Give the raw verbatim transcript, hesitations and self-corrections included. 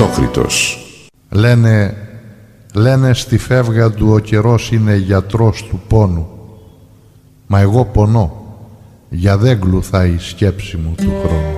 Θεόκριτος. Λένε, λένε στη φεύγα του ο καιρός είναι γιατρός του πόνου. Μα εγώ πονώ, για δεν γλουθάει η σκέψη μου του χρόνου.